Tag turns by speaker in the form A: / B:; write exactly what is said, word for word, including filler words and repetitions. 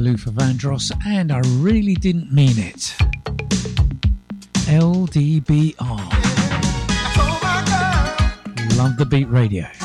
A: Luther Vandross, and I really didn't mean it. L D B R. Love the Beat Radio.